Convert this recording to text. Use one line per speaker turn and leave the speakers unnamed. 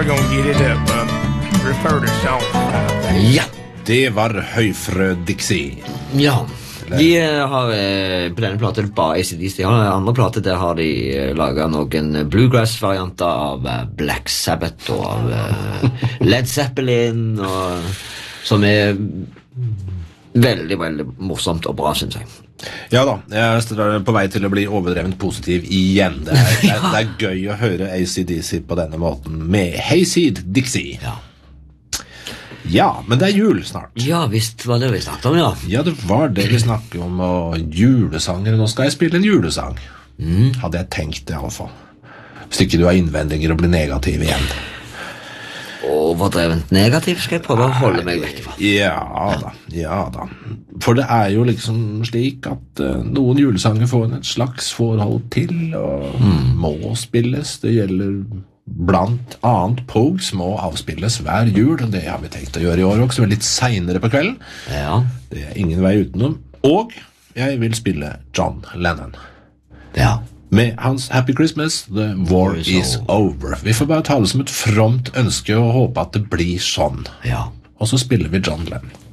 we're gonna get it up. We've heard a song about that.
Ja,
Det var Høyfrø Dixie.
ja. De har på denne platen bare ACDC. De har en andre plate, der har de laget noen bluegrass-varianter av Black Sabbath og av Led Zeppelin, som veldig, veldig morsomt og bra, synes jeg.
Ja da, jeg er på vei til å bli overdrevent positiv igjen. Det er gøy å høre ACDC på denne måten med Hayseed Dixie. Ja, men det er jul snart.
Ja, visst var det vi snakket om, ja.
Ja, det var det vi snakket om, og julesanger. Nå skal jeg spille en julesang. Hadde jeg tenkt det i alle fall. Hvis ikke du har innvendinger og blir negativ igjen.
Overdrevent negativ skal jeg prøve å holde meg vekk fra.
Ja da. For det er jo liksom slik at noen julesanger får et slags forhold til, og må spilles. Det gjelder blant annet Pogues må avspilles hver jul, og det har vi tenkt å gjøre i år også, men litt senere på kvelden.
Ja.
Det er ingen vei utenom. Og jeg vil spille John Lennon.
Ja.
Med hans Happy Christmas, The War is Over. Vi får bare ta det som et fromt ønske og håpe at det blir sånn.
Ja.
Og så spiller vi John Lennon.